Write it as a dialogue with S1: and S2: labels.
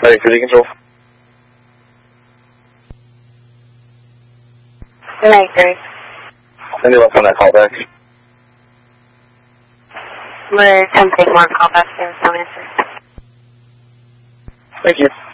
S1: Ready, cruise control.
S2: Night, Grace.
S1: Any luck on that callback?
S2: We're attempting more callbacks. There's no answer.
S1: Thank you.